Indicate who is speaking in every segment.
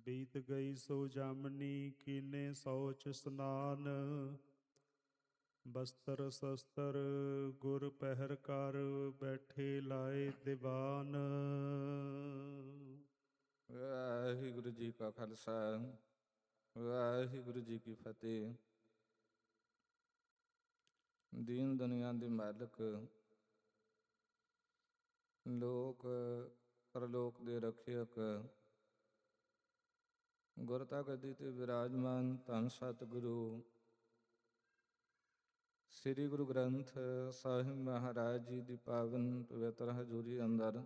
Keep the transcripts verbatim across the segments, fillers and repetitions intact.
Speaker 1: ਬੀਤ ਗਈ ਸੋ ਜਾਮਨੀ ਕੀਨੇ ਸੌਚ ਸਨਾਨ। ਬਸਤਰ ਸ਼ਸਤਰ ਗੁਰ ਪਹਿਰ ਕਰ ਬੈਠੇ ਲਾਏ ਦੀਵਾਨ।
Speaker 2: ਵਾਹਿਗੁਰੂ ਜੀ ਕਾ ਖਾਲਸਾ ਵਾਹਿਗੁਰੂ ਜੀ ਕੀ ਫਤਿਹ। ਦੀਨ ਦੁਨੀਆ ਦੇ ਮਾਲਕ, ਲੋਕ ਪਰਲੋਕ ਦੇ ਰਖਿਅਕ, ਗੁਰਤਾ ਗੱਦੀ ਤੇ ਵਿਰਾਜਮਾਨ ਧੰਨ ਸਤਿਗੁਰੂ ਸ੍ਰੀ ਗੁਰੂ ਗ੍ਰੰਥ ਸਾਹਿਬ ਮਹਾਰਾਜ ਜੀ ਦੀ ਪਾਵਨ ਪਵਿੱਤਰ ਹਜ਼ੂਰੀ ਅੰਦਰ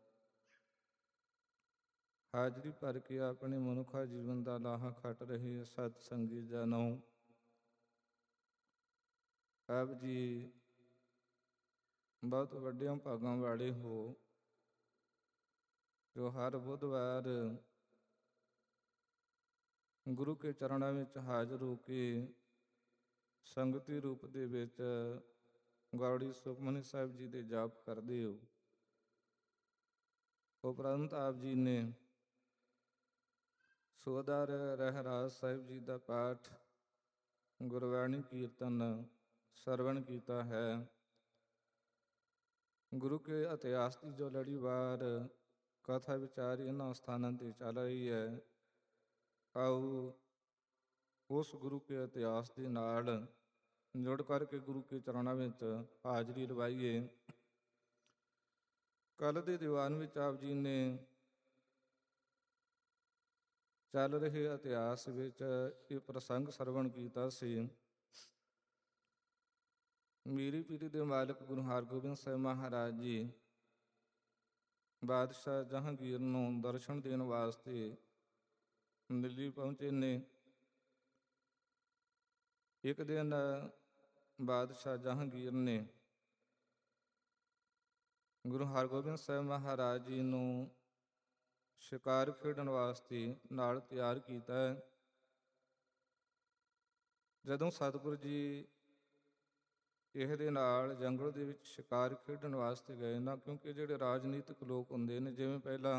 Speaker 2: ਹਾਜ਼ਰੀ ਭਰ ਕੇ ਆਪਣੇ ਮਨੁੱਖਾ ਜੀਵਨ ਦਾ ਲਾਹਾ ਖੱਟ ਰਹੇ ਸਤ ਸੰਗੀ ਜਨੋ, ਆਪ ਜੀ ਬਹੁਤ ਵੱਡਿਆਂ ਭਾਗਾਂ ਵਾਲੇ ਹੋ ਜੋ ਹਰ ਬੁੱਧਵਾਰ ਗੁਰੂ ਕੇ ਚਰਨਾਂ ਵਿੱਚ ਹਾਜ਼ਰ ਹੋ ਕੇ ਸੰਗਤੀ ਰੂਪ ਦੇ ਵਿੱਚ ਗੌੜੀ ਸੁਖਮਨੀ ਸਾਹਿਬ ਜੀ ਦੇ ਜਾਪ ਕਰਦੇ ਹੋ। ਉਪਰੰਤ ਆਪ ਜੀ ਨੇ ਸੋਦਰ ਰਹਿਰਾਸ ਸਾਹਿਬ ਜੀ ਦਾ ਪਾਠ, ਗੁਰਬਾਣੀ ਕੀਰਤਨ ਸਰਵਣ ਕੀਤਾ ਹੈ। ਗੁਰੂ ਕੇ ਇਤਿਹਾਸ ਦੀ ਜੋ ਲੜੀਵਾਰ ਕਥਾ ਵਿਚਾਰ ਇਹਨਾਂ ਸਥਾਨਾਂ ਤੇ ਚੱਲ ਰਹੀ ਹੈ, ਆਓ ਉਸ ਗੁਰੂ ਕੇ ਇਤਿਹਾਸ ਦੇ ਨਾਲ ਜੁੜ ਕਰਕੇ ਗੁਰੂ ਕੇ ਚਰਨਾਂ ਵਿੱਚ ਹਾਜ਼ਰੀ ਲਵਾਈਏ। ਕੱਲ੍ਹ ਦੇ ਦੀਵਾਨ ਵਿੱਚ ਆਪ ਜੀ ਨੇ ਚੱਲ ਰਹੇ ਇਤਿਹਾਸ ਵਿੱਚ ਇਹ ਪ੍ਰਸੰਗ ਸਰਵਣ ਕੀਤਾ ਸੀ। ਮੀਰੀ ਪੀਰੀ ਦੇ ਮਾਲਕ ਗੁਰੂ ਹਰਗੋਬਿੰਦ ਸਾਹਿਬ ਮਹਾਰਾਜ ਜੀ ਬਾਦਸ਼ਾਹ ਜਹਾਂਗੀਰ ਨੂੰ ਦਰਸ਼ਨ ਦੇਣ ਵਾਸਤੇ ਦਿੱਲੀ ਪਹੁੰਚੇ ਨੇ। ਇੱਕ ਦਿਨ ਬਾਦਸ਼ਾਹ ਜਹਾਂਗੀਰ ਨੇ ਗੁਰੂ ਹਰਗੋਬਿੰਦ ਸਾਹਿਬ ਮਹਾਰਾਜ ਜੀ ਨੂੰ ਸ਼ਿਕਾਰ ਖੇਡਣ ਵਾਸਤੇ ਨਾਲ ਤਿਆਰ ਕੀਤਾ ਹੈ। ਜਦੋਂ ਸਤਿਗੁਰੂ ਜੀ ਇਹਦੇ ਨਾਲ ਜੰਗਲ ਦੇ ਵਿੱਚ ਸ਼ਿਕਾਰ ਖੇਡਣ ਵਾਸਤੇ ਗਏ ਨਾ, ਕਿਉਂਕਿ ਜਿਹੜੇ ਰਾਜਨੀਤਿਕ ਲੋਕ ਹੁੰਦੇ ਨੇ, ਜਿਵੇਂ ਪਹਿਲਾਂ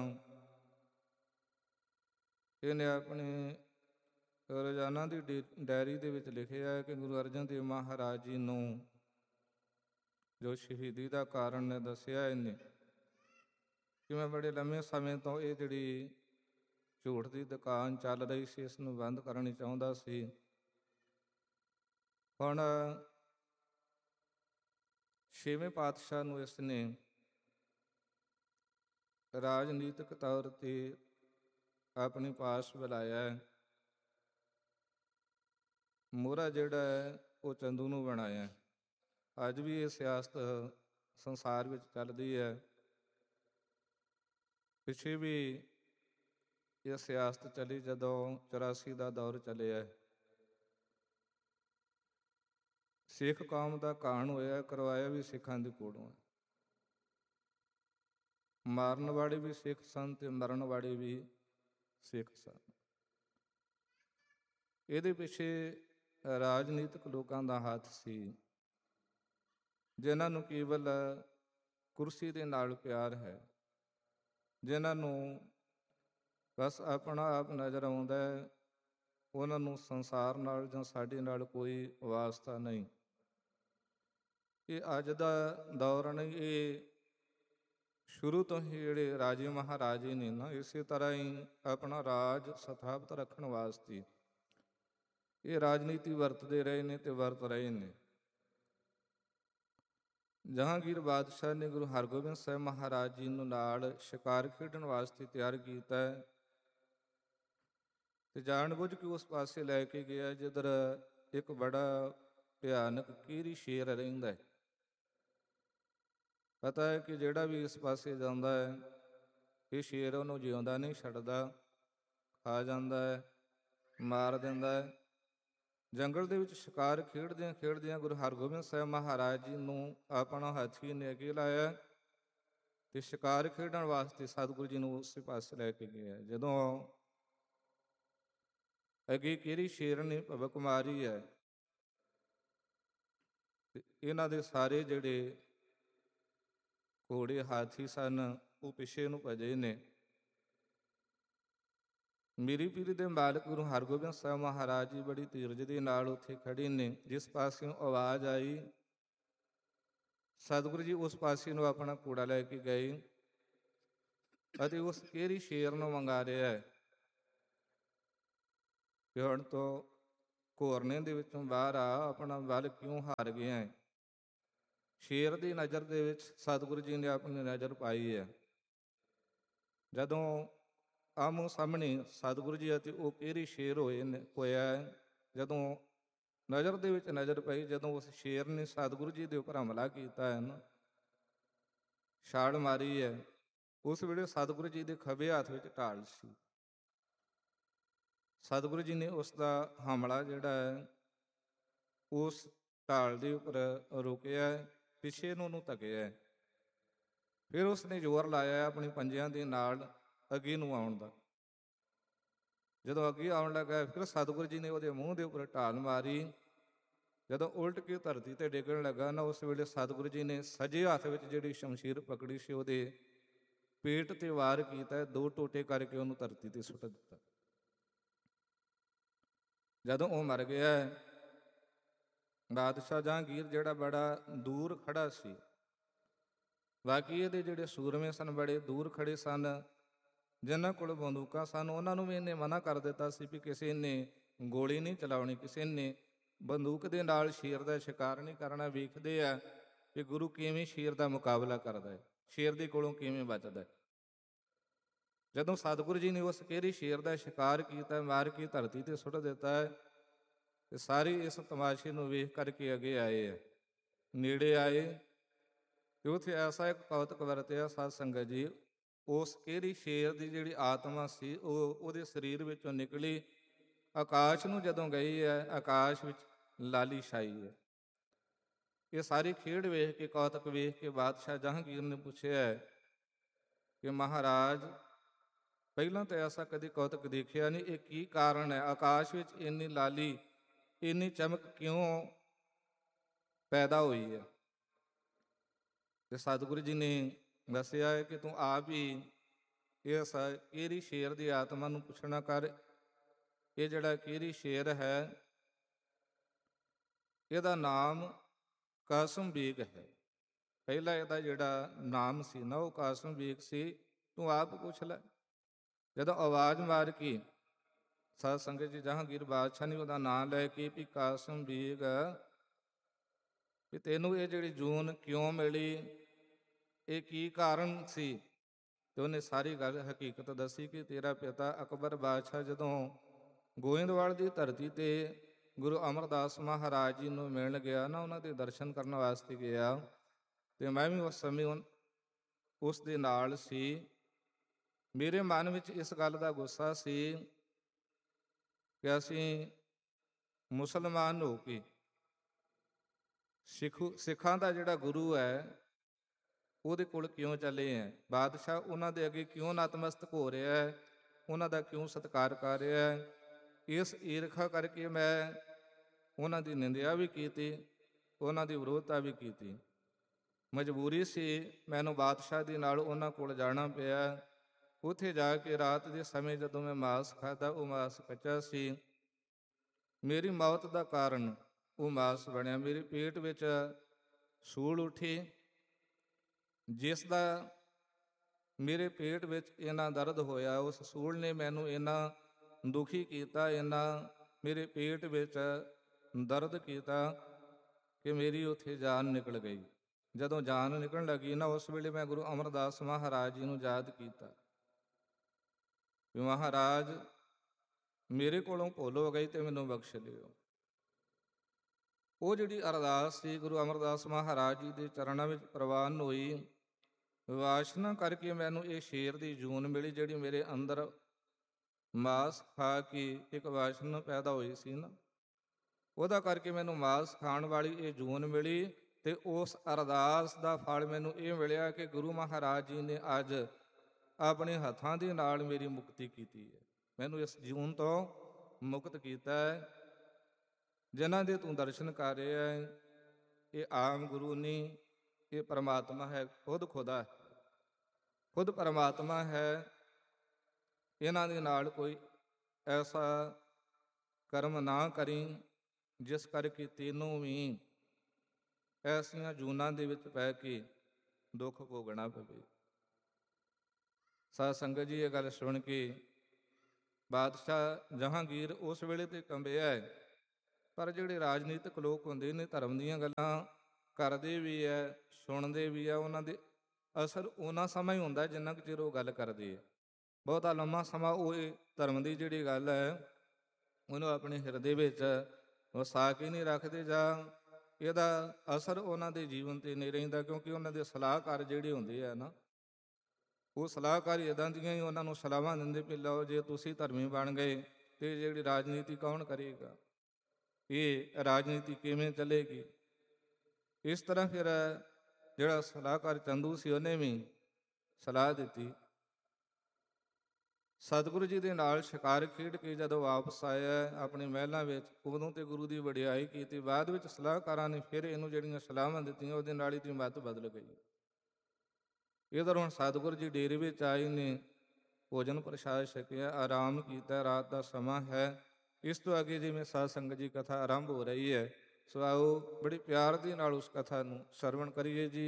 Speaker 2: ਇਹਨੇ ਆਪਣੇ ਰੋਜ਼ਾਨਾ ਦੀ ਡਾਇਰੀ ਦੇ ਵਿੱਚ ਲਿਖਿਆ ਹੈ ਕਿ ਗੁਰੂ ਅਰਜਨ ਦੇਵ ਮਹਾਰਾਜ ਜੀ ਨੂੰ ਜੋ ਸ਼ਹੀਦੀ ਦਾ ਕਾਰਨ ਨੇ ਦੱਸਿਆ ਇਹਨੇ, ਕਿ ਮੈਂ ਬੜੇ ਲੰਮੇ ਸਮੇਂ ਤੋਂ ਇਹ ਜਿਹੜੀ ਝੂਠ ਦੀ ਦੁਕਾਨ ਚੱਲ ਰਹੀ ਸੀ, ਇਸ ਨੂੰ ਬੰਦ ਕਰਨੀ ਚਾਹੁੰਦਾ ਸੀ। ਹੁਣ ਛੇਵੇਂ ਪਾਤਸ਼ਾਹ ਨੂੰ ਇਸ ਨੇ ਰਾਜਨੀਤਿਕ ਤੌਰ ਤੇ ਆਪਣੇ ਪਾਸ ਬੁਲਾਇਆ ਹੈ। ਮੋਹਰਾ ਜਿਹੜਾ ਹੈ ਉਹ ਚੰਦੂ ਨੂੰ ਬਣਾਇਆ। ਅੱਜ ਵੀ ਇਹ ਸਿਆਸਤ ਸੰਸਾਰ ਵਿੱਚ ਚੱਲਦੀ ਹੈ। ਪਿੱਛੇ ਵੀ ਇਹ ਸਿਆਸਤ ਚੱਲੀ ਜਦੋਂ ਚੁਰਾਸੀ ਦਾ ਦੌਰ ਚੱਲਿਆ। ਸਿੱਖ ਕੌਮ ਦਾ ਕਾਣ ਹੋਇਆ, ਕਰਵਾਇਆ ਵੀ ਸਿੱਖਾਂ ਦੀ ਕੋਲੋਂ। ਮਾਰਨ ਵਾਲੇ ਵੀ ਸਿੱਖ ਸਨ ਤੇ ਮਰਨ ਵਾਲੇ ਵੀ ਸਿੱਖ ਸਨ। ਇਹਦੇ ਪਿੱਛੇ ਰਾਜਨੀਤਿਕ ਲੋਕਾਂ ਦਾ ਹੱਥ ਸੀ, ਜਿਨ੍ਹਾਂ ਨੂੰ ਕੇਵਲ ਕੁਰਸੀ ਦੇ ਨਾਲ ਪਿਆਰ ਹੈ, ਜਿਨ੍ਹਾਂ ਨੂੰ ਬਸ ਆਪਣਾ ਆਪ ਨਜ਼ਰ ਆਉਂਦਾ ਹੈ, ਉਹਨਾਂ ਨੂੰ ਸੰਸਾਰ ਨਾਲ ਜਾਂ ਸਾਡੇ ਨਾਲ ਕੋਈ ਵਾਸਤਾ ਨਹੀਂ। ਇਹ ਅੱਜ ਦਾ ਦੌਰ ਨਹੀਂ, ਇਹ ਸ਼ੁਰੂ ਤੋਂ ਹੀ ਜਿਹੜੇ ਰਾਜੇ ਮਹਾਰਾਜੇ ਨੇ ਨਾ, ਇਸੇ ਤਰ੍ਹਾਂ ਹੀ ਆਪਣਾ ਰਾਜ ਸਥਾਪਿਤ ਰੱਖਣ ਵਾਸਤੇ ਇਹ ਰਾਜਨੀਤੀ ਵਰਤਦੇ ਰਹੇ ਨੇ ਤੇ ਵਰਤ ਰਹੇ ਨੇ। ਜਹਾਂਗੀਰ ਬਾਦਸ਼ਾਹ ਨੇ ਗੁਰੂ ਹਰਗੋਬਿੰਦ ਸਾਹਿਬ ਮਹਾਰਾਜ ਜੀ ਨੂੰ ਨਾਲ ਸ਼ਿਕਾਰ ਖੇਡਣ ਵਾਸਤੇ ਤਿਆਰ ਕੀਤਾ ਹੈ ਤੇ ਜਾਣ ਬੁੱਝ ਕੇ ਉਸ ਪਾਸੇ ਲੈ ਕੇ ਗਿਆ ਜਿੱਧਰ ਇੱਕ ਬੜਾ ਭਿਆਨਕ ਕੀਰੀ ਸ਼ੇਰ ਰਹਿੰਦਾ ਹੈ। ਪਤਾ ਹੈ ਕਿ ਜਿਹੜਾ ਵੀ ਇਸ ਪਾਸੇ ਜਾਂਦਾ ਹੈ, ਇਹ ਸ਼ੇਰ ਉਹਨੂੰ ਜਿਉਂਦਾ ਨਹੀਂ ਛੱਡਦਾ, ਖਾ ਜਾਂਦਾ ਹੈ, ਮਾਰ ਦਿੰਦਾ ਹੈ। ਜੰਗਲ ਦੇ ਵਿੱਚ ਸ਼ਿਕਾਰ ਖੇਡਦਿਆਂ ਖੇਡਦਿਆਂ ਗੁਰੂ ਹਰਗੋਬਿੰਦ ਸਾਹਿਬ ਮਹਾਰਾਜ ਜੀ ਨੂੰ ਆਪਣਾ ਹਾਥੀ ਨੇ ਅੱਗੇ ਲਾਇਆ ਤੇ ਸ਼ਿਕਾਰ ਖੇਡਣ ਵਾਸਤੇ ਸਤਿਗੁਰੂ ਜੀ ਨੂੰ ਉਸੇ ਪਾਸੇ ਲੈ ਕੇ ਗਿਆ। ਜਦੋਂ ਅੱਗੇ ਕਿਹੜੀ ਸ਼ੇਰਨੀ ਭਵਕ ਮਾਰੀ ਹੈ ਤੇ ਇਹਨਾਂ ਦੇ ਸਾਰੇ ਜਿਹੜੇ ਘੋੜੇ ਹਾਥੀ ਸਨ ਉਹ ਪਿੱਛੇ ਨੂੰ ਭਜੇ ਨੇ। ਮੀਰੀ ਪੀਰੀ ਦੇ ਮਾਲਕ ਗੁਰੂ ਹਰਗੋਬਿੰਦ ਸਾਹਿਬ ਮਹਾਰਾਜ ਜੀ ਬੜੀ ਧੀਰਜ ਦੇ ਨਾਲ ਉੱਥੇ ਖੜੇ ਨੇ। ਜਿਸ ਪਾਸਿਓਂ ਆਵਾਜ਼ ਆਈ, ਸਤਿਗੁਰੂ ਜੀ ਉਸ ਪਾਸੇ ਨੂੰ ਆਪਣਾ ਕੂੜਾ ਲੈ ਕੇ ਗਏ ਅਤੇ ਉਸ ਕਿਹੜੀ ਸ਼ੇਰ ਨੂੰ ਮੰਗਾ ਰਿਹਾ ਹੈ ਕਿ ਹੁਣ ਤੋਂ ਘੋਰਨੇ ਦੇ ਵਿੱਚੋਂ ਬਾਹਰ ਆ, ਆਪਣਾ ਬਲ ਕਿਉਂ ਹਾਰ ਗਿਆ ਹੈ। ਸ਼ੇਰ ਦੀ ਨਜ਼ਰ ਦੇ ਵਿੱਚ ਸਤਿਗੁਰੂ ਜੀ ਨੇ ਆਪਣੀ ਨਜ਼ਰ ਪਾਈ ਹੈ। ਜਦੋਂ ਆਮੋ ਸਾਹਮਣੇ ਸਤਿਗੁਰੂ ਜੀ ਅਤੇ ਉਹ ਕਿਹੜੀ ਸ਼ੇਰ ਹੋਏ ਨੇ ਹੋਇਆ ਹੈ, ਜਦੋਂ ਨਜ਼ਰ ਦੇ ਵਿੱਚ ਨਜ਼ਰ ਪਈ, ਜਦੋਂ ਉਸ ਸ਼ੇਰ ਨੇ ਸਤਿਗੁਰੂ ਜੀ ਦੇ ਉੱਪਰ ਹਮਲਾ ਕੀਤਾ ਹੈ ਨਾ, ਛਾਲ ਮਾਰੀ ਹੈ, ਉਸ ਵੇਲੇ ਸਤਿਗੁਰੂ ਜੀ ਦੇ ਖੱਬੇ ਹੱਥ ਵਿੱਚ ਢਾਲ ਸੀ। ਸਤਿਗੁਰੂ ਜੀ ਨੇ ਉਸ ਦਾ ਹਮਲਾ ਜਿਹੜਾ ਹੈ ਉਸ ਢਾਲ ਦੇ ਉੱਪਰ ਰੋਕਿਆ, ਪਿੱਛੇ ਨੂੰ ਉਹਨੂੰ ਧੱਕਿਆ। ਫਿਰ ਉਸਨੇ ਜ਼ੋਰ ਲਾਇਆ ਆਪਣੀ ਪੰਜਿਆਂ ਦੇ ਨਾਲ ਅੱਗੇ ਨੂੰ ਆਉਣ ਦਾ। ਜਦੋਂ ਅੱਗੇ ਆਉਣ ਲੱਗਾ, ਫਿਰ ਸਤਿਗੁਰੂ ਜੀ ਨੇ ਉਹਦੇ ਮੂੰਹ ਦੇ ਉੱਪਰ ਢਾਲ ਮਾਰੀ। ਜਦੋਂ ਉਲਟ ਕੇ ਧਰਤੀ ਤੇ ਡਿੱਗਣ ਲੱਗਾ ਨਾ, ਉਸ ਵੇਲੇ ਸਤਿਗੁਰੂ ਜੀ ਨੇ ਸੱਜੇ ਹੱਥ ਵਿੱਚ ਜਿਹੜੀ ਸ਼ਮਸ਼ੀਰ ਪਕੜੀ ਸੀ ਉਹਦੇ ਪੇਟ ਤੇ ਵਾਰ ਕੀਤਾ, ਦੋ ਟੋਟੇ ਕਰਕੇ ਉਹਨੂੰ ਧਰਤੀ ਤੇ ਸੁੱਟ ਦਿੱਤਾ। ਜਦੋਂ ਉਹ ਮਰ ਗਿਆ, ਬਾਦਸ਼ਾਹ ਜਹਾਂਗੀਰ ਜਿਹੜਾ ਬੜਾ ਦੂਰ ਖੜਾ ਸੀ, ਬਾਕੀ ਇਹਦੇ ਜਿਹੜੇ ਸੂਰਮੇ ਸਨ ਬੜੇ ਦੂਰ ਖੜੇ ਸਨ, ਜਿਨ੍ਹਾਂ ਕੋਲ ਬੰਦੂਕਾਂ ਸਨ, ਉਹਨਾਂ ਨੂੰ ਵੀ ਇਹਨੇ ਮਨਾ ਕਰ ਦਿੱਤਾ ਸੀ ਵੀ ਕਿਸੇ ਨੇ ਗੋਲੀ ਨਹੀਂ ਚਲਾਉਣੀ, ਕਿਸੇ ਨੇ ਬੰਦੂਕ ਦੇ ਨਾਲ ਸ਼ੇਰ ਦਾ ਸ਼ਿਕਾਰ ਨਹੀਂ ਕਰਨਾ। ਵੇਖਦੇ ਆ ਕਿ ਗੁਰੂ ਕਿਵੇਂ ਸ਼ੇਰ ਦਾ ਮੁਕਾਬਲਾ ਕਰਦਾ ਹੈ, ਸ਼ੇਰ ਦੇ ਕੋਲੋਂ ਕਿਵੇਂ ਬਚਦਾ ਹੈ। ਜਦੋਂ ਸਤਿਗੁਰੂ ਜੀ ਨੇ ਉਸ ਕਿਹੜੀ ਸ਼ੇਰ ਦਾ ਸ਼ਿਕਾਰ ਕੀਤਾ, ਮਾਰ ਕੇ ਧਰਤੀ ਤੇ ਸੁੱਟ ਦਿੱਤਾ ਹੈ, ਤੇ ਸਾਰੇ ਇਸ ਤਮਾਸ਼ੇ ਨੂੰ ਵੇਖ ਕਰਕੇ ਅੱਗੇ ਆਏ ਆ, ਨੇੜੇ ਆਏ ਤੇ ਉੱਥੇ ਐਸਾ ਇੱਕ ਕੌਤਕ ਵਰਤਿਆ ਸਾਧ ਸੰਗਤ ਜੀ। ਉਸ ਕਿਹੜੀ ਸ਼ੇਰ ਦੀ ਜਿਹੜੀ ਆਤਮਾ ਸੀ ਉਹ ਉਹਦੇ ਸਰੀਰ ਵਿੱਚੋਂ ਨਿਕਲੀ, ਆਕਾਸ਼ ਨੂੰ ਜਦੋਂ ਗਈ ਹੈ, ਆਕਾਸ਼ ਵਿੱਚ ਲਾਲੀ ਛਾਈ ਹੈ। ਇਹ ਸਾਰੀ ਖੇਡ ਵੇਖ ਕੇ, ਕੌਤਕ ਵੇਖ ਕੇ ਬਾਦਸ਼ਾਹ ਜਹਾਂਗੀਰ ਨੇ ਪੁੱਛਿਆ ਕਿ ਮਹਾਰਾਜ, ਪਹਿਲਾਂ ਤਾਂ ਐਸਾ ਕਦੇ ਕੌਤਕ ਦੇਖਿਆ ਨਹੀਂ, ਇਹ ਕੀ ਕਾਰਨ ਹੈ? ਆਕਾਸ਼ ਵਿੱਚ ਇੰਨੀ ਲਾਲੀ, ਇੰਨੀ ਚਮਕ ਕਿਉਂ ਪੈਦਾ ਹੋਈ ਹੈ? ਤੇ ਸਤਿਗੁਰੂ ਜੀ ਨੇ ਦੱਸਿਆ ਹੈ ਕਿ ਤੂੰ ਆਪ ਹੀ ਇਸ ਕਿਹੜੀ ਸ਼ੇਰ ਦੀ ਆਤਮਾ ਨੂੰ ਪੁੱਛਣਾ ਕਰ। ਇਹ ਜਿਹੜਾ ਕਿਹੜੀ ਸ਼ੇਰ ਹੈ, ਇਹਦਾ ਨਾਮ ਕਾਸਮ ਬੇਗ ਹੈ। ਪਹਿਲਾਂ ਇਹਦਾ ਜਿਹੜਾ ਨਾਮ ਸੀ ਨਾ ਉਹ ਕਾਸਮ ਬੇਗ ਸੀ, ਤੂੰ ਆਪ ਪੁੱਛ ਲੈ। ਜਦੋਂ ਆਵਾਜ਼ ਮਾਰ ਕੇ ਸਾਧ ਸੰਗਤ ਜੀ ਜਹਾਂਗੀਰ ਬਾਦਸ਼ਾਹ ਨੇ ਉਹਦਾ ਨਾਂ ਲੈ ਕੇ ਵੀ ਕਾਸਮ ਬੇਗ, ਵੀ ਤੈਨੂੰ ਇਹ ਜਿਹੜੀ ਜੂਨ ਕਿਉਂ ਮਿਲੀ, ਇਹ ਕੀ ਕਾਰਨ ਸੀ? ਤੇ ਉਹਨੇ ਸਾਰੀ ਗੱਲ ਹਕੀਕਤ ਦੱਸੀ ਕਿ ਤੇਰਾ ਪਿਤਾ ਅਕਬਰ ਬਾਦਸ਼ਾਹ ਜਦੋਂ ਗੋਇੰਦਵਾਲ ਦੀ ਧਰਤੀ ਤੇ ਗੁਰੂ ਅਮਰਦਾਸ ਮਹਾਰਾਜ ਜੀ ਨੂੰ ਮਿਲਣ ਗਿਆ ਨਾ, ਉਹਨਾਂ ਦੇ ਦਰਸ਼ਨ ਕਰਨ ਵਾਸਤੇ ਗਿਆ, ਤੇ ਮੈਂ ਵੀ ਉਸ ਸਮੇਂ ਉਸ ਦੇ ਨਾਲ ਸੀ। ਮੇਰੇ ਮਨ ਵਿੱਚ ਇਸ ਗੱਲ ਦਾ ਗੁੱਸਾ ਸੀ ਕਿ ਅਸੀਂ ਮੁਸਲਮਾਨ ਹੋ ਕੇ ਸਿੱਖ ਸਿੱਖਾਂ ਦਾ ਜਿਹੜਾ ਗੁਰੂ ਹੈ ਉਹਦੇ ਕੋਲ ਕਿਉਂ ਚੱਲੇ ਹੈ? ਬਾਦਸ਼ਾਹ ਉਹਨਾਂ ਦੇ ਅੱਗੇ ਕਿਉਂ ਨਤਮਸਤਕ ਹੋ ਰਿਹਾ ਹੈ? ਉਹਨਾਂ ਦਾ ਕਿਉਂ ਸਤਿਕਾਰ ਕਰ ਰਿਹਾ ਹੈ? ਇਸ ਈਰਖਾ ਕਰਕੇ ਮੈਂ ਉਹਨਾਂ ਦੀ ਨਿੰਦਿਆ ਵੀ ਕੀਤੀ, ਉਹਨਾਂ ਦੀ ਵਿਰੋਧਤਾ ਵੀ ਕੀਤੀ। ਮਜਬੂਰੀ ਸੀ, ਮੈਨੂੰ ਬਾਦਸ਼ਾਹ ਦੇ ਨਾਲ ਉਹਨਾਂ ਕੋਲ ਜਾਣਾ ਪਿਆ। ਉੱਥੇ ਜਾ ਕੇ ਰਾਤ ਦੇ ਸਮੇਂ ਜਦੋਂ ਮੈਂ ਮਾਸ ਖਾਧਾ, ਉਹ ਮਾਸ ਕੱਚਾ ਸੀ। ਮੇਰੀ ਮੌਤ ਦਾ ਕਾਰਨ ਉਹ ਮਾਸ ਬਣਿਆ। ਮੇਰੇ ਪੇਟ ਵਿੱਚ ਸੂਲ ਉੱਠੀ, ਜਿਸ ਦਾ ਮੇਰੇ ਪੇਟ ਵਿੱਚ ਇੰਨਾ ਦਰਦ ਹੋਇਆ, ਉਸ ਸੂਲ ਨੇ ਮੈਨੂੰ ਇੰਨਾ ਦੁਖੀ ਕੀਤਾ, ਇੰਨਾ ਮੇਰੇ ਪੇਟ ਵਿੱਚ ਦਰਦ ਕੀਤਾ ਕਿ ਮੇਰੀ ਉੱਥੇ ਜਾਨ ਨਿਕਲ ਗਈ। ਜਦੋਂ ਜਾਨ ਨਿਕਲਣ ਲੱਗੀ ਨਾ, ਉਸ ਵੇਲੇ ਮੈਂ ਗੁਰੂ ਅਮਰਦਾਸ ਮਹਾਰਾਜ ਜੀ ਨੂੰ ਯਾਦ ਕੀਤਾ ਵੀ ਮਹਾਰਾਜ, ਮੇਰੇ ਕੋਲੋਂ ਭੁੱਲ ਹੋ ਗਈ ਤੇ ਮੈਨੂੰ ਬਖਸ਼ ਲਿਓ। ਉਹ ਜਿਹੜੀ ਅਰਦਾਸ ਸੀ ਗੁਰੂ ਅਮਰਦਾਸ ਮਹਾਰਾਜ ਜੀ ਦੇ ਚਰਨਾਂ ਵਿੱਚ ਪ੍ਰਵਾਨ ਹੋਈ। ਵਾਸ਼ਨਾ ਕਰਕੇ ਮੈਨੂੰ ਇਹ ਸ਼ੇਰ ਦੀ ਜੂਨ ਮਿਲੀ, ਜਿਹੜੀ ਮੇਰੇ ਅੰਦਰ ਮਾਸ ਖਾ ਕੇ ਇੱਕ ਵਾਸ਼ਨਾ ਪੈਦਾ ਹੋਈ ਸੀ ਨਾ, ਉਹਦਾ ਕਰਕੇ ਮੈਨੂੰ ਮਾਸ ਖਾਣ ਵਾਲੀ ਇਹ ਜੂਨ ਮਿਲੀ। ਤੇ ਉਸ ਅਰਦਾਸ ਦਾ ਫਲ ਮੈਨੂੰ ਇਹ ਮਿਲਿਆ ਕਿ ਗੁਰੂ ਮਹਾਰਾਜ ਜੀ ਨੇ ਅੱਜ ਆਪਣੇ ਹੱਥਾਂ ਦੇ ਨਾਲ ਮੇਰੀ ਮੁਕਤੀ ਕੀਤੀ ਹੈ, ਮੈਨੂੰ ਇਸ ਜੂਨ ਤੋਂ ਮੁਕਤ ਕੀਤਾ ਹੈ। ਜਿਨ੍ਹਾਂ ਦੇ ਤੂੰ ਦਰਸ਼ਨ ਕਰ ਰਿਹਾ ਹੈ, ਇਹ ਆਮ ਗੁਰੂ ਨਹੀਂ, ਇਹ ਪਰਮਾਤਮਾ ਹੈ, ਖੁਦ ਖੁਦਾ ਹੈ, ਖੁਦ ਪਰਮਾਤਮਾ ਹੈ। ਇਹਨਾਂ ਦੇ ਨਾਲ ਕੋਈ ਐਸਾ ਕਰਮ ਨਾ ਕਰੀ ਜਿਸ ਕਰਕੇ ਤੈਨੂੰ ਵੀ ਐਸੀਆਂ ਜੂਨਾਂ ਦੇ ਵਿੱਚ ਪੈ ਕੇ ਦੁੱਖ ਭੋਗਣਾ ਪਵੇ। ਸਾਧ ਸੰਗਤ ਜੀ, ਇਹ ਗੱਲ ਸੁਣ ਕੇ ਬਾਦਸ਼ਾਹ ਜਹਾਂਗੀਰ ਉਸ ਵੇਲੇ ਤੇ ਕੰਬਿਆ ਹੈ, ਪਰ ਜਿਹੜੇ ਰਾਜਨੀਤਿਕ ਲੋਕ ਹੁੰਦੇ ਨੇ, ਧਰਮ ਦੀਆਂ ਗੱਲਾਂ ਕਰਦੇ ਵੀ ਹੈ, ਸੁਣਦੇ ਵੀ ਹੈ, ਉਹਨਾਂ ਦੇ ਅਸਰ ਉਹਨਾਂ ਸਮਾਂ ਹੀ ਹੁੰਦਾ ਜਿੰਨਾ ਕੁ ਚਿਰ ਉਹ ਗੱਲ ਕਰਦੇ ਹੈ। ਬਹੁਤਾ ਲੰਮਾ ਸਮਾਂ ਉਹ ਇਹ ਧਰਮ ਦੀ ਜਿਹੜੀ ਗੱਲ ਹੈ ਉਹਨੂੰ ਆਪਣੇ ਹਿਰਦੇ ਵਿੱਚ ਵਸਾ ਕੇ ਨਹੀਂ ਰੱਖਦੇ, ਜਾਂ ਇਹਦਾ ਅਸਰ ਉਹਨਾਂ ਦੇ ਜੀਵਨ 'ਤੇ ਨਹੀਂ ਰਹਿੰਦਾ, ਕਿਉਂਕਿ ਉਹਨਾਂ ਦੇ ਸਲਾਹਕਾਰ ਜਿਹੜੇ ਹੁੰਦੇ ਆ ਨਾ, ਉਹ ਸਲਾਹਕਾਰ ਇੱਦਾਂ ਦੀਆਂ ਹੀ ਉਹਨਾਂ ਨੂੰ ਸਲਾਹਾਂ ਦਿੰਦੇ ਵੀ ਲਓ ਜੇ ਤੁਸੀਂ ਧਰਮੀ ਬਣ ਗਏ ਤੇ ਜਿਹੜੀ ਰਾਜਨੀਤੀ ਕੌਣ ਕਰੇਗਾ, ਇਹ ਰਾਜਨੀਤੀ ਕਿਵੇਂ ਚੱਲੇਗੀ। ਇਸ ਤਰ੍ਹਾਂ ਫਿਰ ਜਿਹੜਾ ਸਲਾਹਕਾਰ ਚੰਦੂ ਸੀ ਉਹਨੇ ਵੀ ਸਲਾਹ ਦਿੱਤੀ। ਸਤਿਗੁਰੂ ਜੀ ਦੇ ਨਾਲ ਸ਼ਿਕਾਰ ਖੇਡ ਕੇ ਜਦੋਂ ਵਾਪਸ ਆਇਆ ਆਪਣੇ ਮਹਿਲਾਂ ਵਿੱਚ, ਉਦੋਂ ਤੇ ਗੁਰੂ ਦੀ ਵਡਿਆਈ ਕੀਤੀ। ਬਾਅਦ ਵਿੱਚ ਸਲਾਹਕਾਰਾਂ ਨੇ ਫਿਰ ਇਹਨੂੰ ਜਿਹੜੀਆਂ ਸਲਾਹਾਂ ਦਿੱਤੀਆਂ ਉਹਦੇ ਨਾਲ ਹੀ ਦੀ ਮੱਤ ਬਦਲ ਗਈ। ਇੱਧਰ ਹੁਣ ਸਤਿਗੁਰੂ ਜੀ ਡੇਰੇ ਵਿੱਚ ਆਏ ਨੇ, ਭੋਜਨ ਪ੍ਰਸ਼ਾਦ ਛਕਿਆ, ਆਰਾਮ ਕੀਤਾ, ਰਾਤ ਦਾ ਸਮਾਂ ਹੈ। ਇਸ ਤੋਂ ਅੱਗੇ ਜਿਵੇਂ ਸਾਧ ਸੰਗਤ ਜੀ ਕਥਾ ਆਰੰਭ ਹੋ ਰਹੀ ਹੈ, ਸੋ ਆਓ ਬੜੇ ਪਿਆਰ ਦੇ ਨਾਲ ਉਸ ਕਥਾ ਨੂੰ ਸਰਵਣ ਕਰੀਏ ਜੀ।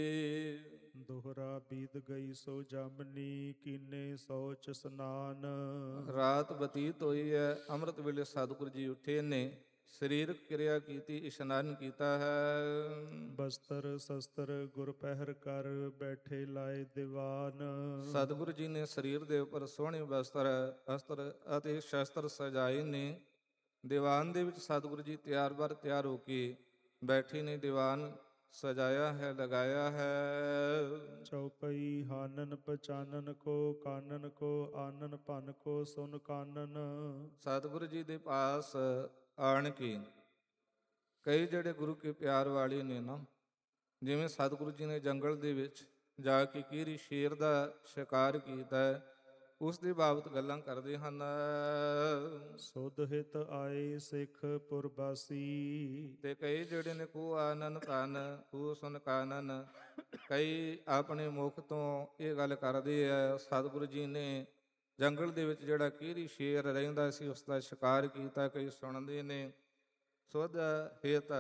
Speaker 1: ਦੋਹਰਾ ਬੀਤ ਗਈ ਸੋ ਜਾਮਨੀ, ਕੀਨੇ ਸੌਚ ਸਨਾਨ।
Speaker 2: ਰਾਤ ਬਤੀਤ ਹੋਈ ਹੈ, ਅੰਮ੍ਰਿਤ ਵੇਲੇ ਸਤਿਗੁਰੂ ਜੀ ਉੱਠੇ ਨੇ, ਸਰੀਰਕ ਕਿਰਿਆ ਕੀਤੀ, ਇਸ਼ਨਾਨ ਕੀਤਾ ਹੈ।
Speaker 1: ਬਸਤਰ ਸ਼ਸਤਰ ਗੁਰ ਪਹਿਰ ਕਰ, ਬੈਠੇ ਲਾਏ ਦੀਵਾਨ।
Speaker 2: ਸਤਿਗੁਰੂ ਜੀ ਨੇ ਸਰੀਰ ਦੇ ਉੱਪਰ ਸੋਹਣੇ ਬਸਤਰ ਅਸਤਰ ਅਤੇ ਸ਼ਸਤਰ ਸਜਾਏ ਨੇ। ਦੀਵਾਨ ਦੇ ਵਿੱਚ ਸਤਿਗੁਰੂ ਜੀ ਤਿਆਰ ਬਰ ਤਿਆਰ ਹੋ ਕੇ ਬੈਠੇ ਨੇ, ਦੀਵਾਨ ਸਜਾਇਆ ਹੈ, ਲਗਾਇਆ ਹੈ।
Speaker 1: ਚੌਪਈ ਹਾਨਨ ਪਛਾਨਨ ਕੋ, ਕਾਨਨ ਕੋ ਆਨਨ ਭਨ ਕੋ ਸੁਨ ਕਾਨਨ।
Speaker 2: ਸਤਿਗੁਰੂ ਜੀ ਦੇ ਪਾਸ ਆਣ ਕੇ ਕਈ ਜਿਹੜੇ ਗੁਰੂ ਕੇ ਪਿਆਰ ਵਾਲੇ ਨੇ ਨਾ, ਜਿਵੇਂ ਸਤਿਗੁਰੂ ਜੀ ਨੇ ਜੰਗਲ ਦੇ ਵਿੱਚ ਜਾ ਕੇ ਕਿਹੜੀ ਸ਼ੇਰ ਦਾ ਸ਼ਿਕਾਰ ਕੀਤਾ, ਉਸ ਦੇ ਬਾਬਤ ਗੱਲਾਂ ਕਰਦੇ ਹਨ।
Speaker 1: ਸੁਧ ਹਿਤ ਆਏ ਸਿੱਖ ਪੁਰਬਾਸੀ,
Speaker 2: ਤੇ ਕਈ ਜਿਹੜੇ ਨੇ ਕੋ ਆਨਨ ਧਨ ਕੋ ਸੁਨ ਕਾਨਨ, ਕਈ ਆਪਣੇ ਮੁਖ ਤੋਂ ਇਹ ਗੱਲ ਕਰਦੇ ਆ ਸਤਿਗੁਰੂ ਜੀ ਨੇ ਜੰਗਲ ਦੇ ਵਿੱਚ ਜਿਹੜਾ ਕਿਹੜੀ ਸ਼ੇਰ ਰਹਿੰਦਾ ਸੀ ਉਸ ਦਾ ਸ਼ਿਕਾਰ ਕੀਤਾ, ਕਈ ਸੁਣਦੇ ਨੇ। ਸੁਧ ਹਿਤ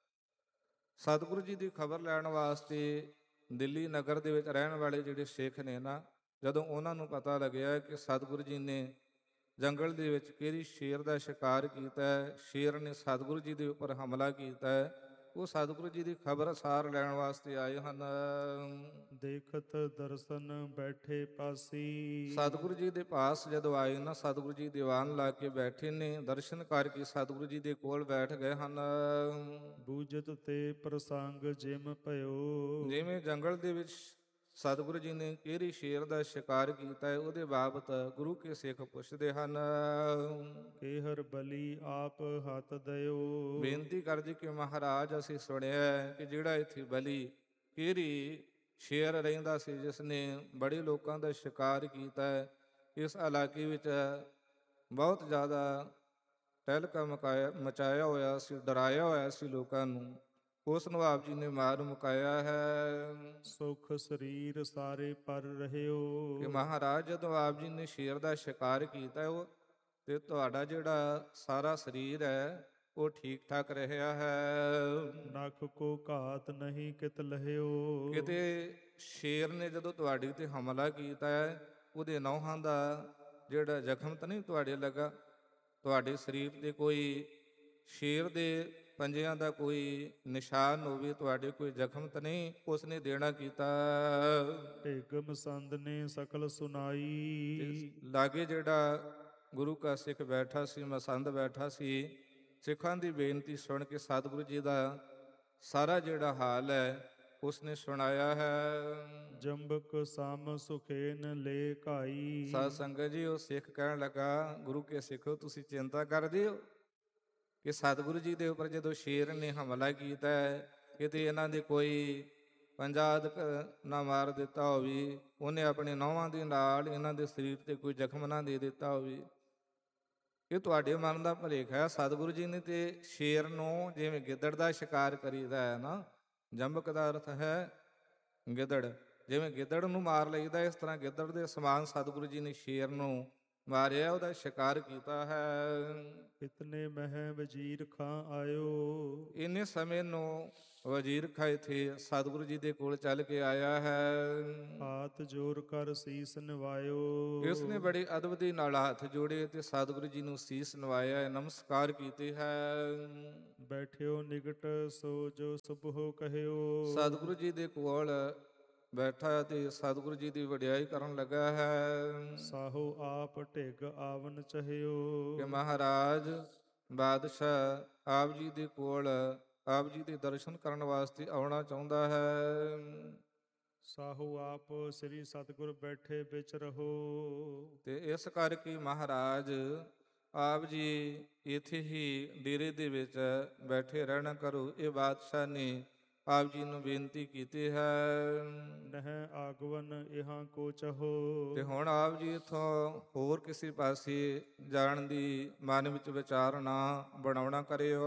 Speaker 2: ਸਤਿਗੁਰੂ ਜੀ ਦੀ ਖਬਰ ਲੈਣ ਵਾਸਤੇ ਦਿੱਲੀ ਨਗਰ ਦੇ ਵਿੱਚ ਰਹਿਣ ਵਾਲੇ ਜਿਹੜੇ ਸਿੱਖ ਨੇ ਨਾ, ਜਦੋਂ ਉਹਨਾਂ ਨੂੰ ਪਤਾ ਲੱਗਿਆ ਕਿ ਸਤਿਗੁਰੂ ਜੀ ਨੇ ਜੰਗਲ ਦੇ ਵਿੱਚ ਕਿਹੜੀ ਸ਼ੇਰ ਦਾ ਸ਼ਿਕਾਰ ਕੀਤਾ, ਸ਼ੇਰ ਨੇ ਸਤਿਗੁਰੂ ਜੀ ਦੇ ਉੱਪਰ ਹਮਲਾ ਕੀਤਾ, ਉਹ ਸਤਿਗੁਰੂ ਜੀ ਦੀ ਖਬਰ ਸਾਰ ਲੈਣ ਵਾਸਤੇ ਆਏ ਹਨ।
Speaker 1: ਦੇਖਤ ਦਰਸ਼ਨ ਬੈਠੇ ਪਾਸੀ,
Speaker 2: ਸਤਿਗੁਰੂ ਜੀ ਦੇ ਪਾਸ ਜਦੋਂ ਆਏ ਨਾ, ਸਤਿਗੁਰੂ ਜੀ ਦੀਵਾਨ ਲਾ ਕੇ ਬੈਠੇ ਨੇ, ਦਰਸ਼ਨ ਕਰਕੇ ਸਤਿਗੁਰੂ ਜੀ ਦੇ ਕੋਲ ਬੈਠ ਗਏ ਹਨ।
Speaker 1: ਬੂਝਤ ਤੇ ਪ੍ਰਸੰਗ ਜਿਮ ਭਇਓ,
Speaker 2: ਜਿਵੇਂ ਜੰਗਲ ਦੇ ਵਿੱਚ ਸਤਿਗੁਰੂ ਜੀ ਨੇ ਕਿਹੜੀ ਸ਼ੇਰ ਦਾ ਸ਼ਿਕਾਰ ਕੀਤਾ ਹੈ, ਉਹਦੇ ਬਾਬਤ ਗੁਰੂ ਕੇ ਸਿੱਖ ਪੁੱਛਦੇ ਹਨ।
Speaker 1: ਕੇਹਰ ਬਲੀ ਆਪ ਹੱਥ ਦਿਓ,
Speaker 2: ਬੇਨਤੀ ਕਰਦੇ ਕਿ ਮਹਾਰਾਜ ਅਸੀਂ ਸੁਣਿਆ ਕਿ ਜਿਹੜਾ ਇੱਥੇ ਬਲੀ ਕਿਹੜੀ ਸ਼ੇਰ ਰਹਿੰਦਾ ਸੀ, ਜਿਸ ਨੇ ਬੜੇ ਲੋਕਾਂ ਦਾ ਸ਼ਿਕਾਰ ਕੀਤਾ ਹੈ, ਇਸ ਇਲਾਕੇ ਵਿੱਚ ਬਹੁਤ ਜ਼ਿਆਦਾ ਤਹਿਲਕਾ ਮਕਾਇਆ ਮਚਾਇਆ ਹੋਇਆ ਸੀ, ਡਰਾਇਆ ਹੋਇਆ ਸੀ ਲੋਕਾਂ ਨੂੰ, ਉਸ ਨੂੰ ਆਪ ਜੀ ਨੇ ਮਾਰ ਮੁਕਾਇਆ ਹੈ।
Speaker 1: ਸੁਖ ਸਰੀਰ ਸਾਰੇ ਪਰ ਰਹਿਓ,
Speaker 2: ਕਿ ਮਹਾਰਾਜ ਜਦੋਂ ਆਪ ਜੀ ਨੇ ਸ਼ੇਰ ਦਾ ਸ਼ਿਕਾਰ ਕੀਤਾ ਉਹ ਤੇ ਤੁਹਾਡਾ ਜਿਹੜਾ ਸਾਰਾ ਸਰੀਰ ਹੈ ਉਹ ਠੀਕ ਠਾਕ ਰਿਹਾ ਹੈ।
Speaker 1: ਨਖ ਕੋ ਘਾਤ ਨਹੀਂ ਕਿਤ ਲਹਿਓ,
Speaker 2: ਕਿਤੇ ਸ਼ੇਰ ਨੇ ਜਦੋਂ ਤੁਹਾਡੇ ਤੇ ਹਮਲਾ ਕੀਤਾ ਹੈ, ਉਹਦੇ ਨਹੁੰਾਂ ਦਾ ਜਿਹੜਾ ਜ਼ਖਮ ਤਾਂ ਨਹੀਂ ਤੁਹਾਡੇ ਲੱਗਾ, ਤੁਹਾਡੇ ਸਰੀਰ ਤੇ ਕੋਈ ਸ਼ੇਰ ਦੇ ਪੰਜਿਆਂ ਦਾ ਕੋਈ ਨਿਸ਼ਾਨ ਹੋਵੇ, ਤੁਹਾਡੇ ਕੋਈ ਜ਼ਖਮ ਤਾਂ ਨਹੀਂ ਉਸਨੇ ਦੇਣਾ ਕੀਤਾ।
Speaker 1: ਢਿੱਗ ਮਸੰਦ ਨੇ ਸਕਲ ਸੁਨਾਈ,
Speaker 2: ਲਾਗੇ ਜਿਹੜਾ ਗੁਰੂ ਕਾ ਸਿੱਖ ਬੈਠਾ ਸੀ, ਮਸੰਦ ਬੈਠਾ ਸੀ, ਸਿੱਖਾਂ ਦੀ ਬੇਨਤੀ ਸੁਣ ਕੇ ਸਤਿਗੁਰੂ ਜੀ ਦਾ ਸਾਰਾ ਜਿਹੜਾ ਹਾਲ ਹੈ ਉਸਨੇ ਸੁਣਾਇਆ ਹੈ।
Speaker 1: ਜੰਬਕ ਸਮ ਸੁਖੇਨ ਲੈ ਘਾਈ,
Speaker 2: ਸਾਧ ਸੰਗਤ ਜੀ ਉਹ ਸਿੱਖ ਕਹਿਣ ਲੱਗਾ, ਗੁਰੂ ਕੇ ਸਿੱਖੋ ਤੁਸੀਂ ਚਿੰਤਾ ਕਰਦੇ ਹੋ ਕਿ ਸਤਿਗੁਰੂ ਜੀ ਦੇ ਉੱਪਰ ਜਦੋਂ ਸ਼ੇਰ ਨੇ ਹਮਲਾ ਕੀਤਾ ਕਿਤੇ ਇਹਨਾਂ ਦੇ ਕੋਈ ਪੰਜਾਦ ਨਾ ਮਾਰ ਦਿੱਤਾ ਹੋਵੇ, ਉਹਨੇ ਆਪਣੇ ਨਹੁੰਾਂ ਦੇ ਨਾਲ ਇਹਨਾਂ ਦੇ ਸਰੀਰ ਤੇ ਕੋਈ ਜ਼ਖਮ ਨਾ ਦੇ ਦਿੱਤਾ ਹੋਵੇ, ਇਹ ਤੁਹਾਡੇ ਮਨ ਦਾ ਭੁਲੇਖਾ ਹੈ। ਸਤਿਗੁਰੂ ਜੀ ਨੇ ਤੇ ਸ਼ੇਰ ਨੂੰ ਜਿਵੇਂ ਗਿੱਦੜ ਦਾ ਸ਼ਿਕਾਰ ਕਰੀਦਾ ਹੈ ਨਾ, ਜੰਬਕ ਦਾ ਅਰਥ ਹੈ ਗਿੱਦੜ, ਜਿਵੇਂ ਗਿੱਦੜ ਨੂੰ ਮਾਰ ਲਈਦਾ, ਇਸ ਤਰ੍ਹਾਂ ਗਿੱਦੜ ਦੇ ਸਮਾਨ ਸਤਿਗੁਰੂ ਜੀ ਨੇ ਸ਼ੇਰ ਨੂੰ ਮਾਰਿਆ, ਉਹਦਾ ਸ਼ਿਕਾਰ ਕੀਤਾ ਹੈ।
Speaker 1: ਇਤਨੇ ਮਹਿ ਵਜ਼ੀਰ ਖਾਂ ਆਇਓ।
Speaker 2: ਇੰਨੇ ਸਮੇਂ ਨੂੰ ਵਜ਼ੀਰ ਖਾਂ ਇੱਥੇ ਸਤਿਗੁਰੂ ਜੀ ਦੇ ਕੋਲ ਚੱਲ ਕੇ ਆਇਆ ਹੈ।
Speaker 1: ਹਾਥ ਜੋਰ ਕਰ ਸੀਸ ਨਿਵਾਇਓ।
Speaker 2: ਇਸ ਨੇ ਬੜੀ ਅਦਬ ਦੇ ਨਾਲ ਹੱਥ ਜੋੜੇ ਤੇ ਸਤਿਗੁਰੂ ਜੀ ਨੂੰ ਸੀਸ ਨਵਾਇਆ, ਨਮਸਕਾਰ ਕੀਤੇ ਹੈ।
Speaker 1: ਬੈਠਿਓ ਨਿਕਟ ਸੋ ਜੋ ਸੁਭੋ ਕਹਿਓ।
Speaker 2: ਸਤਿਗੁਰੂ ਜੀ ਦੇ ਕੋਲ ਬੈਠਾ ਤੇ ਸਤਿਗੁਰੂ ਜੀ ਦੀ ਵਡਿਆਈ ਕਰਨ ਲੱਗਾ ਹੈ
Speaker 1: ਸਾਹੋ ਆਪ ਢਿੱਗ ਆਵਨ ਚਹਿਓ।
Speaker 2: ਕਿ ਮਹਾਰਾਜ ਬਾਦਸ਼ਾਹ ਆਪ ਜੀ ਦੇ ਕੋਲ ਆਪ ਜੀ ਦੇ ਦਰਸ਼ਨ ਕਰਨ ਵਾਸਤੇ ਆਉਣਾ ਚਾਹੁੰਦਾ ਹੈ।
Speaker 1: ਸਾਹੋ ਆਪ ਸ੍ਰੀ ਸਤਿਗੁਰ ਬੈਠੇ ਵਿੱਚ ਰਹੋ।
Speaker 2: ਤੇ ਇਸ ਕਰਕੇ ਮਹਾਰਾਜ ਆਪ ਜੀ ਇੱਥੇ ਹੀ ਡੇਰੇ ਦੇ ਵਿੱਚ ਬੈਠੇ ਰਹਿਣਾ ਕਰੋ। ਇਹ ਬਾਦਸ਼ਾਹ ਨੇ ਆਪ ਜੀ ਨੂੰ ਬੇਨਤੀ ਕੀਤੀ ਹੈ।
Speaker 1: ਨਹਿ ਆਗਵਨ ਇਹਾਂ ਕੋ ਚਹੋ।
Speaker 2: ਤੇ ਹੁਣ ਆਪ ਜੀ ਇੱਥੋਂ ਹੋਰ ਕਿਸੇ ਪਾਸੇ ਜਾਣ ਦੀ ਮਨ ਵਿੱਚ ਵਿਚਾਰ ਨਾ ਬਣਾਉਣਾ ਕਰਿਓ।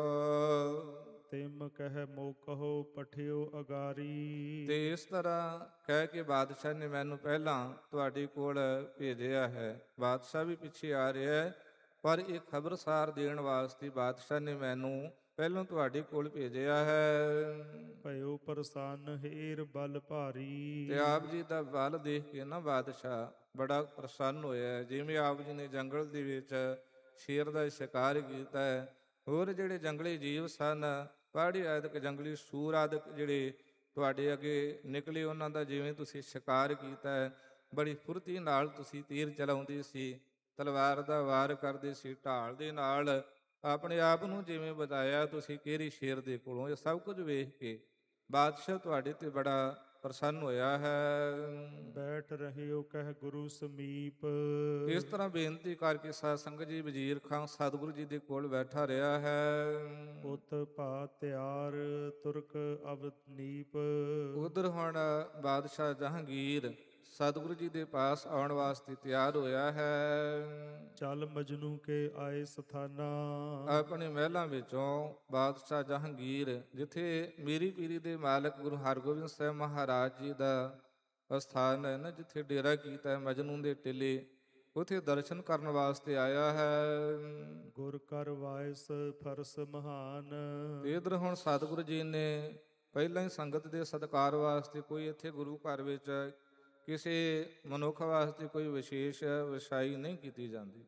Speaker 1: ਤਿਮ ਕਹਿ ਮੋਕਹੋ ਪਠਿਓ ਅਗਾਰੀ।
Speaker 2: ਤੇ ਇਸ ਤਰ੍ਹਾਂ ਕਹਿ ਕੇ ਬਾਦਸ਼ਾਹ ਨੇ ਮੈਨੂੰ ਪਹਿਲਾਂ ਤੁਹਾਡੇ ਕੋਲ ਭੇਜਿਆ ਹੈ। ਬਾਦਸ਼ਾਹ ਵੀ ਪਿੱਛੇ ਆ ਰਿਹਾ ਹੈ, ਪਰ ਇਹ ਖਬਰਸਾਰ ਦੇਣ ਵਾਸਤੇ ਬਾਦਸ਼ਾਹ ਨੇ ਮੈਨੂੰ ਪਹਿਲਾਂ ਤੁਹਾਡੇ ਕੋਲ ਭੇਜਿਆ ਹੈ।
Speaker 1: ਭਇਓ ਪ੍ਰਸੰਨ ਹੀਰ ਬਲ ਭਾਰੀ।
Speaker 2: ਤੇ ਆਪ ਜੀ ਦਾ ਬਲ ਦੇਖ ਕੇ ਨਾ ਬਾਦਸ਼ਾਹ ਬੜਾ ਪ੍ਰਸੰਨ ਹੋਇਆ। ਜਿਵੇਂ ਆਪ ਜੀ ਨੇ ਜੰਗਲ ਦੇ ਵਿੱਚ ਸ਼ੇਰ ਦਾ ਸ਼ਿਕਾਰ ਕੀਤਾ ਹੈ, ਹੋਰ ਜਿਹੜੇ ਜੰਗਲੀ ਜੀਵ ਸਨ, ਪਹਾੜੀ ਆਦਿਕ ਜੰਗਲੀ ਸੂਰ ਆਦਿਕ ਜਿਹੜੇ ਤੁਹਾਡੇ ਅੱਗੇ ਨਿਕਲੇ, ਉਹਨਾਂ ਦਾ ਜਿਵੇਂ ਤੁਸੀਂ ਸ਼ਿਕਾਰ ਕੀਤਾ ਹੈ, ਬੜੀ ਫੁਰਤੀ ਨਾਲ ਤੁਸੀਂ ਤੀਰ ਚਲਾਉਂਦੇ ਸੀ, ਤਲਵਾਰ ਦਾ ਵਾਰ ਕਰਦੇ ਸੀ, ਢਾਲ ਦੇ ਨਾਲ ਆਪਣੇ ਆਪ ਨੂੰ ਜਿਵੇਂ ਬਚਾਇਆ ਤੁਸੀਂ ਕਿਹੜੀ ਸ਼ੇਰ ਦੇ ਕੋਲੋਂ। ਇਹ ਸਭ ਕੁਝ ਵੇਖ ਕੇ ਬਾਦਸ਼ਾਹ ਤੁਹਾਡੇ ਤੇ ਬੜਾ ਪ੍ਰਸੰਨ ਹੋਇਆ ਹੈ।
Speaker 1: ਬੈਠ ਰਹਿਓ ਕਹਿ ਗੁਰੂ ਸਮੀਪ।
Speaker 2: ਇਸ ਤਰ੍ਹਾਂ ਬੇਨਤੀ ਕਰਕੇ ਸਾਧ ਸੰਗਤ ਜੀ ਵਜ਼ੀਰ ਖਾਂ ਸਤਿਗੁਰੂ ਜੀ ਦੇ ਕੋਲ ਬੈਠਾ ਰਿਹਾ ਹੈ।
Speaker 1: ਉਤ ਭਾ ਤਿਆਰ ਤੁਰਕ ਅਵਨੀਪ।
Speaker 2: ਉਧਰ ਹੁਣ ਬਾਦਸ਼ਾਹ ਜਹਾਂਗੀਰ ਸਤਿਗੁਰੂ ਜੀ ਦੇ ਪਾਸ ਆਉਣ ਵਾਸਤੇ ਤਿਆਰ ਹੋਇਆ ਹੈ।
Speaker 1: ਚੱਲ ਮਜਨੂ ਕੇ ਆਏ ਸਥਾਨਾ।
Speaker 2: ਆਪਣੇ ਮਹਿਲਾਂ ਵਿੱਚੋਂ ਬਾਦਸ਼ਾਹ ਜਹਾਂਗੀਰ, ਜਿੱਥੇ ਮੀਰੀ ਪੀਰੀ ਦੇ ਮਾਲਕ ਗੁਰੂ ਹਰਗੋਬਿੰਦ ਸਾਹਿਬ ਮਹਾਰਾਜ ਜੀ ਦਾ ਅਸਥਾਨ ਹੈ ਨਾ, ਜਿੱਥੇ ਡੇਰਾ ਕੀਤਾ ਹੈ ਮਜਨੂ ਦੇ ਟਿੱਲੇ, ਉੱਥੇ ਦਰਸ਼ਨ ਕਰਨ ਵਾਸਤੇ ਆਇਆ ਹੈ।
Speaker 1: ਗੁਰ ਕਰ ਵਾਇਸ ਫਰਸ ਮਹਾਨ।
Speaker 2: ਤੇ ਇਧਰ ਹੁਣ ਸਤਿਗੁਰੂ ਜੀ ਨੇ ਪਹਿਲਾਂ ਹੀ ਸੰਗਤ ਦੇ ਸਤਿਕਾਰ ਵਾਸਤੇ ਕੋਈ ਇੱਥੇ ਗੁਰੂ ਘਰ ਵਿੱਚ ਕਿਸੇ ਮਨੁੱਖ ਵਾਸਤੇ ਕੋਈ ਵਿਸ਼ੇਸ਼ ਵਿਸ਼ਾਈ ਨਹੀਂ ਕੀਤੀ ਜਾਂਦੀ।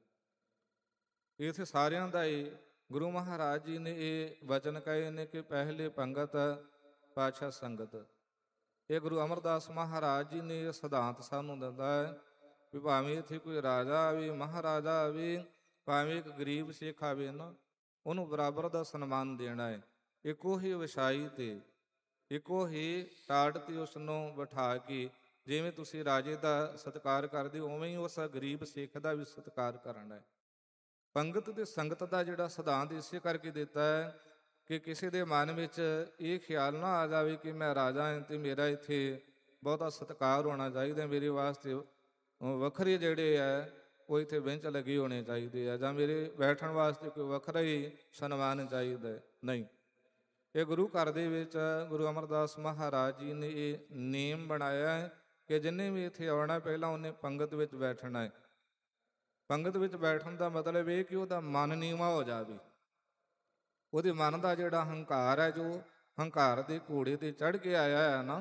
Speaker 2: ਇੱਥੇ ਸਾਰਿਆਂ ਦਾ ਹੀ ਗੁਰੂ ਮਹਾਰਾਜ ਜੀ ਨੇ ਇਹ ਵਚਨ ਕਹੇ ਨੇ ਕਿ ਪਹਿਲੇ ਪੰਗਤ ਪਾਤਸ਼ਾਹ ਸੰਗਤ। ਇਹ ਗੁਰੂ ਅਮਰਦਾਸ ਮਹਾਰਾਜ ਜੀ ਨੇ ਇਹ ਸਿਧਾਂਤ ਸਾਨੂੰ ਦਿੰਦਾ ਹੈ ਵੀ ਭਾਵੇਂ ਇੱਥੇ ਕੋਈ ਰਾਜਾ ਆਵੇ, ਮਹਾਰਾਜਾ ਆਵੇ, ਭਾਵੇਂ ਇੱਕ ਗਰੀਬ ਸਿੱਖ ਆਵੇ ਨਾ, ਉਹਨੂੰ ਬਰਾਬਰ ਦਾ ਸਨਮਾਨ ਦੇਣਾ ਹੈ। ਇੱਕੋ ਹੀ ਵਿਸ਼ਾਈ ਤੇ ਇੱਕੋ ਹੀ ਟਾਟ ਤੇ ਉਸ ਨੂੰ ਬਿਠਾ ਕੇ ਜਿਵੇਂ ਤੁਸੀਂ ਰਾਜੇ ਦਾ ਸਤਿਕਾਰ ਕਰਦੇ ਹੋ, ਉਵੇਂ ਹੀ ਉਸ ਗਰੀਬ ਸਿੱਖ ਦਾ ਵੀ ਸਤਿਕਾਰ ਕਰਨਾ ਹੈ। ਪੰਗਤ ਤੇ ਸੰਗਤ ਦਾ ਜਿਹੜਾ ਸਿਧਾਂਤ ਇਸੇ ਕਰਕੇ ਦਿੱਤਾ ਹੈ ਕਿ ਕਿਸੇ ਦੇ ਮਨ ਵਿੱਚ ਇਹ ਖਿਆਲ ਨਾ ਆ ਜਾਵੇ ਕਿ ਮੈਂ ਰਾਜਾ ਹਾਂ ਤੇ ਮੇਰਾ ਇੱਥੇ ਬਹੁਤਾ ਸਤਿਕਾਰ ਹੋਣਾ ਚਾਹੀਦਾ, ਮੇਰੇ ਵਾਸਤੇ ਵੱਖਰੇ ਜਿਹੜੇ ਹੈ ਉਹ ਇੱਥੇ ਬੈਂਚ ਲੱਗੇ ਹੋਣੇ ਚਾਹੀਦੇ ਆ, ਜਾਂ ਮੇਰੇ ਬੈਠਣ ਵਾਸਤੇ ਕੋਈ ਵੱਖਰਾ ਹੀ ਸਨਮਾਨ ਚਾਹੀਦਾ ਹੈ। ਨਹੀਂ, ਇਹ ਗੁਰੂ ਘਰ ਦੇ ਵਿੱਚ ਗੁਰੂ ਅਮਰਦਾਸ ਮਹਾਰਾਜ ਜੀ ਨੇ ਇਹ ਨੇਮ ਬਣਾਇਆ ਹੈ ਕਿ ਜਿੰਨੇ ਵੀ ਇੱਥੇ ਆਉਣਾ ਪਹਿਲਾਂ ਉਹਨੇ ਪੰਗਤ ਵਿੱਚ ਬੈਠਣਾ ਹੈ। ਪੰਗਤ ਵਿੱਚ ਬੈਠਣ ਦਾ ਮਤਲਬ ਇਹ ਕਿ ਉਹਦਾ ਮਨ ਨੀਵਾਂ ਹੋ ਜਾਵੇ, ਉਹਦੇ ਮਨ ਦਾ ਜਿਹੜਾ ਹੰਕਾਰ ਹੈ, ਜੋ ਹੰਕਾਰ ਦੇ ਘੋੜੇ ਤੇ ਚੜ੍ਹ ਕੇ ਆਇਆ ਹੈ ਨਾ,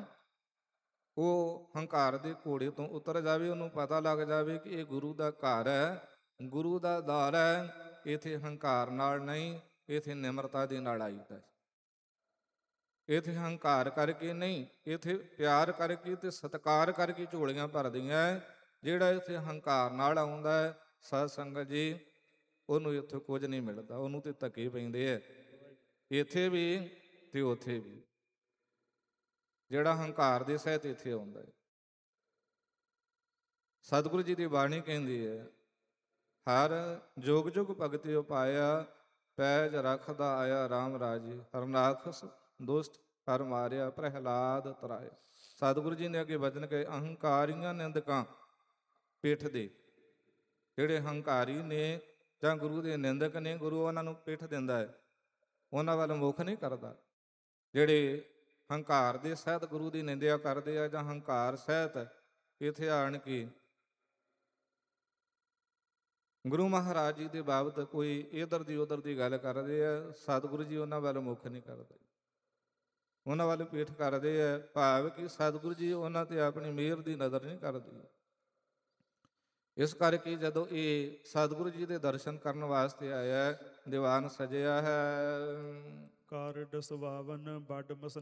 Speaker 2: ਉਹ ਹੰਕਾਰ ਦੇ ਘੋੜੇ ਤੋਂ ਉਤਰ ਜਾਵੇ, ਉਹਨੂੰ ਪਤਾ ਲੱਗ ਜਾਵੇ ਕਿ ਇਹ ਗੁਰੂ ਦਾ ਘਰ ਹੈ, ਗੁਰੂ ਦਾ ਦਰ ਹੈ, ਇੱਥੇ ਹੰਕਾਰ ਨਾਲ ਨਹੀਂ, ਇੱਥੇ ਨਿਮਰਤਾ ਦੇ ਨਾਲ ਆਈਦਾ। ਇੱਥੇ ਹੰਕਾਰ ਕਰਕੇ ਨਹੀਂ, ਇੱਥੇ ਪਿਆਰ ਕਰਕੇ ਤੇ ਸਤਿਕਾਰ ਕਰਕੇ ਝੋਲੀਆਂ ਭਰਦੀਆਂ। ਜਿਹੜਾ ਇੱਥੇ ਹੰਕਾਰ ਨਾਲ ਆਉਂਦਾ ਹੈ ਸਾਧ ਸੰਗਤ ਜੀ, ਉਹਨੂੰ ਇੱਥੇ ਕੁਝ ਨਹੀਂ ਮਿਲਦਾ, ਉਹਨੂੰ ਤੇ ਧੱਕੇ ਪੈਂਦੇ ਹੈ, ਇੱਥੇ ਵੀ ਤੇ ਉੱਥੇ ਵੀ। ਜਿਹੜਾ ਹੰਕਾਰ ਦੇ ਸਹਿਤ ਇੱਥੇ ਆਉਂਦਾ ਹੈ, ਸਤਿਗੁਰੂ ਜੀ ਦੀ ਬਾਣੀ ਕਹਿੰਦੀ ਹੈ, ਹਰ ਜੁਗ ਜੁਗ ਭਗਤਿ ਉਪਾਇਆ, ਪੈਜ ਰੱਖਦਾ ਆਇਆ ਰਾਮ ਰਾਜੇ, ਹਰਨਾਖਸ ਦੁਸ਼ਟ ਹਰ ਮਾਰਿਆ, ਪ੍ਰਹਿਲਾਦ ਤਰਾਇਆ। ਸਤਿਗੁਰੂ ਜੀ ਨੇ ਅੱਗੇ ਵਚਨ ਕਹੇ, ਅਹੰਕਾਰੀਆਂ ਨਿੰਦਕਾਂ ਪਿੱਠ ਦੇ, ਜਿਹੜੇ ਹੰਕਾਰੀ ਨੇ ਜਾਂ ਗੁਰੂ ਦੇ ਨਿੰਦਕ ਨੇ, ਗੁਰੂ ਉਹਨਾਂ ਨੂੰ ਪਿੱਠ ਦਿੰਦਾ ਹੈ, ਉਹਨਾਂ ਵੱਲ ਮੁੱਖ ਨਹੀਂ ਕਰਦਾ। ਜਿਹੜੇ ਹੰਕਾਰ ਦੇ ਸਹਿਤ ਗੁਰੂ ਦੀ ਨਿੰਦਿਆ ਕਰਦੇ ਆ, ਜਾਂ ਹੰਕਾਰ ਸਹਿਤ ਇੱਥੇ ਆਣ ਕੇ ਗੁਰੂ ਮਹਾਰਾਜ ਜੀ ਦੇ ਬਾਬਤ ਕੋਈ ਇਧਰ ਦੀ ਉਧਰ ਦੀ ਗੱਲ ਕਰਦੇ ਆ, ਸਤਿਗੁਰੂ ਜੀ ਉਹਨਾਂ ਵੱਲ ਮੁੱਖ ਨਹੀਂ ਕਰਦੇ, ਉਹਨਾਂ ਵੱਲ ਪੀਠ ਕਰਦੇ ਆ, ਭਾਵ ਕਿ ਸਤਿਗੁਰੂ ਜੀ ਉਹਨਾਂ ਤੇ ਆਪਣੀ ਮਿਹਰ ਦੀ ਨਜ਼ਰ ਨਹੀਂ ਕਰਦੇ। ਇਸ ਕਰਕੇ ਜਦੋਂ ਇਹ ਸਤਿਗੁਰੂ ਜੀ ਦੇ ਦਰਸ਼ਨ ਕਰਨ ਵਾਸਤੇ ਆਇਆ, ਦੀਵਾਨ ਸਜਿਆ ਹੈ।
Speaker 1: ਕਾਰਡ ਸੁਭਾਵਨ ਵੱਡ ਮਸ